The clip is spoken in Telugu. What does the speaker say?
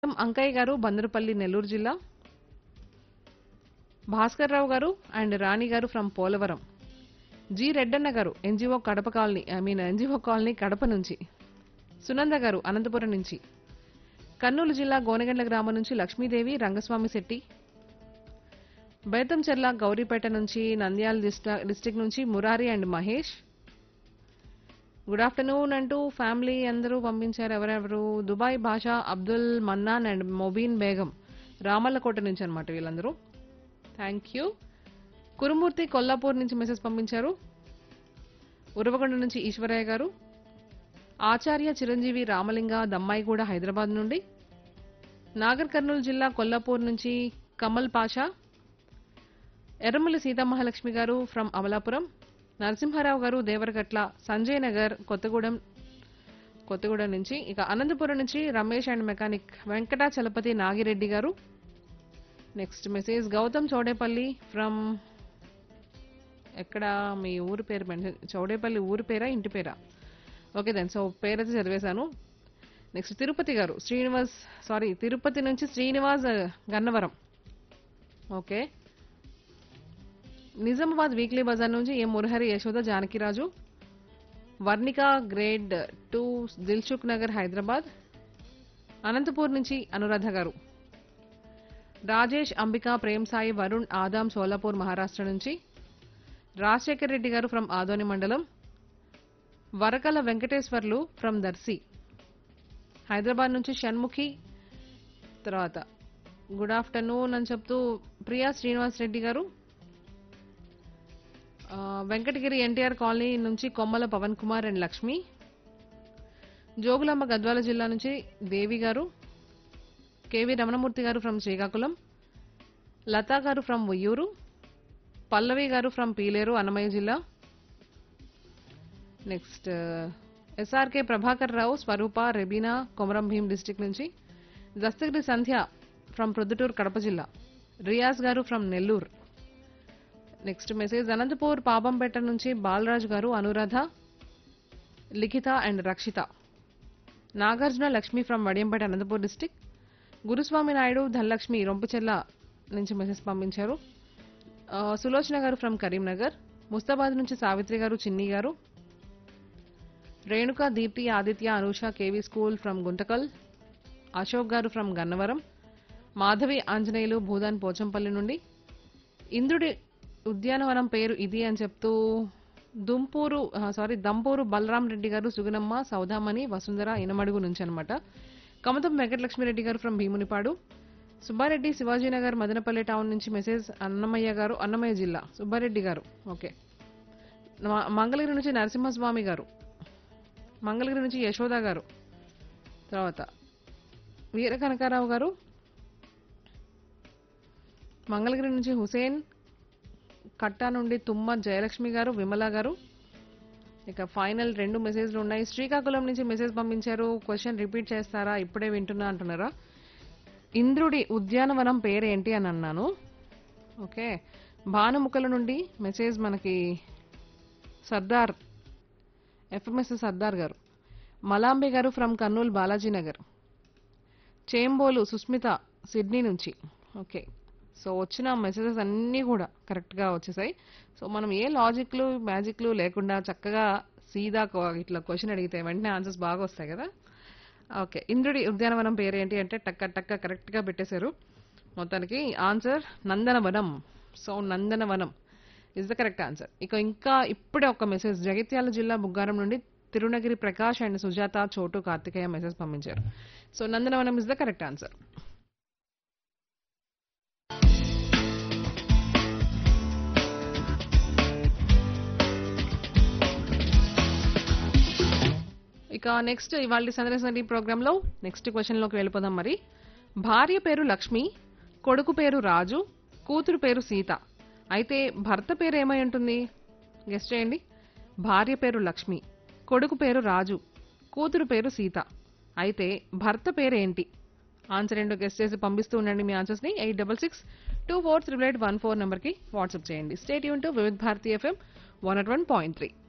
అంకయ్య గారు బందరుపల్లి నెల్లూరు జిల్లా, భాస్కర్ రావు గారు అండ్ రాణి గారు ఫ్రమ్ పోలవరం, జి రెడ్డన్న గారు NGO Kadapa colony NGO colony Kadapa నుంచి, సునంద గారు అనంతపురం నుంచి, కర్నూలు జిల్లా గోనెగండ్ల గ్రామం నుంచి లక్ష్మీదేవి రంగస్వామి శెట్టి, బేతంచెర్ల గౌరీపేట నుంచి నంద్యాల డిస్టిక్ నుంచి Murari and Mahesh. Good afternoon అంటూ ఫ్యామిలీ అందరూ పంపించారు. ఎవరెవరు? దుబాయ్ భాషా, అబ్దుల్ మన్నాన్ అండ్ మొబీన్ బేగం రామల్లకోట నుంచి అనమాట వీళ్ళందరూ. Thank you. కురుమూర్తి కొల్లాపూర్ నుంచి మెసేజ్ పంపించారు. ఉరవకొండ నుంచి ఈశ్వరయ్య గారు, ఆచార్య చిరంజీవి రామలింగ దమ్మాయిగూడ హైదరాబాద్ నుండి, నాగర్ కర్నూలు జిల్లా కొల్లాపూర్ నుంచి కమల్ పాషా, ఎర్రమల్లి సీతామహాలక్ష్మి గారు ఫ్రమ్ అమలాపురం, నరసింహారావు గారు దేవరగట్ల, సంజయ్ నగర్ కొత్తగూడెం నుంచి, ఇక అనంతపురం నుంచి రమేష్ అండ్ మెకానిక్ వెంకటాచలపతి నాగిరెడ్డి గారు. Next message Gautam Chowdepalli from ఎక్కడ మీ ఊరు పేరు మెన్షన్, చౌడేపల్లి ఊరి పేరా ఇంటి పేరా? ఓకే దెన్, సో పేరైతే చదివేశాను. నెక్స్ట్ తిరుపతి నుంచి శ్రీనివాస్ గన్నవరం. ఓకే. నిజామాబాద్ వీక్లీ బజార్ నుంచి ఏ మురహరి యశోద జానకిరాజు, వర్ణిక గ్రేడ్ 2 దిల్సుఖ్ నగర్ హైదరాబాద్, అనంతపూర్ నుంచి అనురాధ గారు, రాజేష్ అంబిక ప్రేమ్ సాయి వరుణ్ ఆదాం సోలాపూర్ మహారాష్ట్ర నుంచి, రాజశేఖర్ రెడ్డి గారు ఫ్రమ్ ఆదోని మండలం, వరకల వెంకటేశ్వర్లు ఫ్రమ్ దర్శి హైదరాబాద్ నుంచి షణ్ముఖి. తర్వాత గుడ్ ఆఫ్టర్నూన్ అని చెప్తూ ప్రియా శ్రీనివాస్ రెడ్డి గారు, వెంకటగిరి ఎన్టీఆర్ కాలనీ నుంచి కొమ్మల పవన్ కుమార్ అండ్ లక్ష్మి, జోగులాంబ గద్వాల జిల్లా నుంచి దేవి గారు, కేవి రమణమూర్తి గారు ఫ్రమ్ శ్రీకాకుళం, లతా గారు ఫ్రమ్ ఉయ్యూరు, పల్లవి గారు ఫ్రమ్ పీలేరు అన్నమయ్య జిల్లా. నెక్స్ట్ ఎస్ఆర్కే ప్రభాకర్ రావు, స్వరూప, రెబీనా కొమరం భీం డిస్టిక్ నుంచి, దస్తగిరి సంధ్య ఫ్రమ్ ప్రొద్దుటూరు కడప జిల్లా, రియాజ్ గారు from Nellore. Next message Anantapur Papampeta నుంచి బాలరాజు గారు, అనురాధ, లిఖిత and Rakshita, Nagarjuna Lakshmi from Vadiyampeta Anantapur district, గురుస్వామి నాయుడు ధనలక్ష్మి రొంపుచెర్ల నుంచి మెసేజ్ పంపించారు. సులోచన గారు ఫ్రమ్ కరీంనగర్, ముస్తాబాద్ నుంచి సావిత్రి గారు, చిన్ని గారు, Renuka, Deepti, Aditya, Anusha KV school from Guntakal, Ashok garu from Gannavaram, Madhavi Anjaneyulu Bhoodan Pochampally నుండి, ఇంద్రుడి ఉద్యానవనం పేరు ఇది అని చెప్తూ దంపూరు బలరాం రెడ్డి గారు, సుగుణమ్మ, సౌదామణి, వసుంధర ఇనమడుగు నుంచి అనమాట, కమతం వెంకటలక్ష్మిరెడ్డి గారు ఫ్రమ్ భీమునిపాడు, సుబ్బారెడ్డి శివాజీనగర్ మదనపల్లి టౌన్ నుంచి మెసేజ్ అన్నమయ్య గారు, అన్నమయ్య జిల్లా సుబ్బారెడ్డి గారు. ఓకే. మంగళగిరి నుంచి నరసింహస్వామి గారు, మంగళగిరి నుంచి యశోద గారు, తర్వాత వీర కనకారావు గారు, మంగళగిరి నుంచి హుసేన్, కట్టా నుండి తుమ్మ జయలక్ష్మి గారు, విమల గారు. ఇక ఫైనల్ 2 మెసేజ్లు ఉన్నాయి. శ్రీకాకుళం నుంచి మెసేజ్ పంపించారు. క్వశ్చన్ రిపీట్ చేస్తారా, ఇప్పుడే వింటున్నా అంటున్నారా? ఇంద్రుడి ఉద్యానవనం పేరేంటి అని అన్నాను. ఓకే. భానుముఖల నుండి మెసేజ్ మనకి సర్దార్ ఎఫ్ఎంఎస్ సర్దార్ గారు, మలాంబి గారు ఫ్రమ్ కర్నూలు బాలాజీ నగర్, చేంబోలు సుస్మిత సిడ్నీ నుంచి. ఓకే. సో వచ్చిన మెసేజెస్ అన్నీ కూడా కరెక్ట్గా వచ్చేసాయి. సో మనం ఏ లాజిక్లు మ్యాజిక్లు లేకుండా చక్కగా సీదా ఇట్లా క్వశ్చన్ అడిగితే వెంటనే ఆన్సర్స్ బాగా వస్తాయి కదా. ఓకే. ఇంద్రుడి ఉద్యానవనం పేరేంటి అంటే టక్క కరెక్ట్గా పెట్టేశారు. మొత్తానికి answer Nandanavanam. So Nandanavanam is the correct answer. ఇంకా ఇప్పుడే ఒక మెసేజ్ జగిత్యాల జిల్లా బుగ్గారం నుండి తిరునగిరి ప్రకాష్ అండ్ సుజాత, చోటు, కార్తికేయ మెసేజ్ పంపించారు. So Nandanavanam is the correct answer. ఇక నెక్స్ట్ ఇవాళ సందర్శన ప్రోగ్రామ్ లో నెక్స్ట్ క్వశ్చన్ లోకి వెళ్ళిపోదాం. మరి భార్య పేరు లక్ష్మి, కొడుకు పేరు రాజు, కూతురు పేరు సీత. అయితే భర్త పేరు ఏమై ఉంటుంది? గెస్ట్ చేయండి. భార్య పేరు లక్ష్మి, కొడుకు పేరు రాజు, కూతురు పేరు సీత. అయితే భర్త పేరు ఏంటి? ఆన్సర్ ఏంటో గెస్ట్ చేసి పంపిస్తూ ఉండండి మీ ఆన్సర్స్ ని 8662488814 నెంబర్ కి వాట్సాప్ చేయండి. Stay tune to Vividh Bharati FM 101.3.